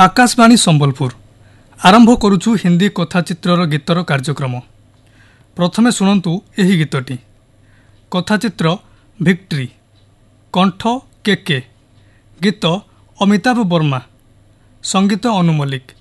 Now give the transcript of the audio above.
आकाशवाणी संबलपुर आरंभ करुछु हिंदी कथाचित्रर गीतर कार्यक्रम। प्रथमे शुणु एही गीतटी। कथाचित्र भिक्ट्री, कंठ के गीत अमिताभ वर्मा, संगीत अनु मल्लिक।